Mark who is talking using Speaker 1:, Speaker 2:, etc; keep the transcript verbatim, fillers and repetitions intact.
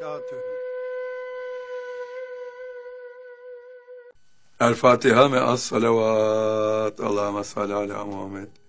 Speaker 1: وبركاته.
Speaker 2: El Fatiha ve as salavat. Allahümme salli ala Muhammed.